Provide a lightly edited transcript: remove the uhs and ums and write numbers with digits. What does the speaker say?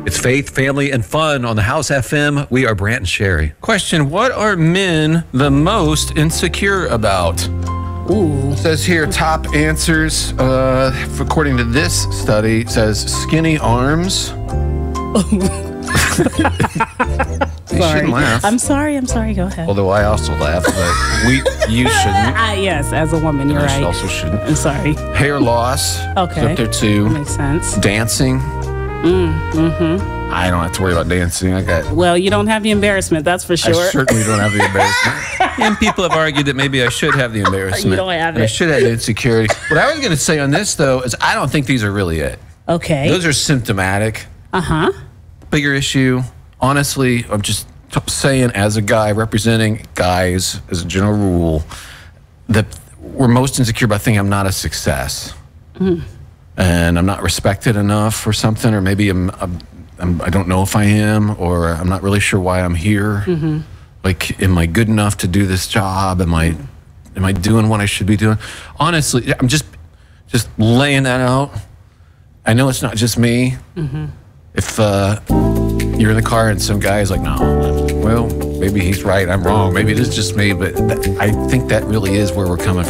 It's faith, family, and fun on the House FM. We are Brant and Sherry. Question, what are men the most insecure about? Ooh. It says here, top answers, according to this study, it says skinny arms. You shouldn't laugh. I'm sorry. Go ahead. Although I also laugh, but you shouldn't. Yes, as a woman, you're right. I also shouldn't. I'm sorry. Hair loss. Okay. Is up there too. Makes sense. Dancing. I don't have to worry about dancing. Well, you don't have the embarrassment, that's for sure. I certainly don't have the embarrassment. And people have argued that maybe I should have the embarrassment. You don't have And I it. should have the insecurity. What I was going to say on this, though, is I don't think these are really it. Okay. Those are symptomatic. Uh-huh. Bigger issue. Honestly, I'm just saying, as a guy representing guys, as a general rule, that we're most insecure about thinking I'm not a success. And I'm not respected enough or something, or maybe I don't know if I am, or I'm not really sure why I'm here. Like, am I good enough to do this job? Am I doing what I should be doing? Honestly, I'm just laying that out. I know it's not just me. If you're in the car and some guy is like, no, well, maybe he's right, I'm wrong. Maybe it is just me, but I think that really is where we're coming from.